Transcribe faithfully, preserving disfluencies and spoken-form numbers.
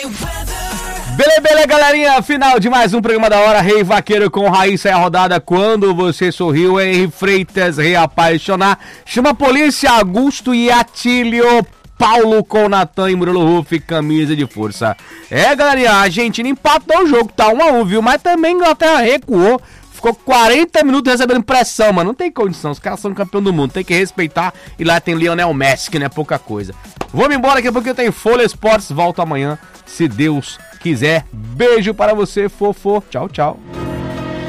Beleza, beleza, galerinha, final de mais um programa da hora, Rei Vaqueiro com Raíssa é a rodada. Quando você sorriu, Henri Freitas, reapaixonar, chama a polícia, Augusto e Atílio, Paulo com Natan e Murilo Ruff, camisa de força. É, galerinha, a Argentina empatou o jogo, tá um a um, viu, mas também a Inglaterra recuou. Ficou quarenta minutos recebendo pressão, mano. Não tem condição. Os caras são campeão do mundo. Tem que respeitar. E lá tem Lionel Messi, que não é pouca coisa. Vamos embora aqui porque tem Folha Esportes. Volto amanhã, se Deus quiser. Beijo para você, fofo. Tchau, tchau.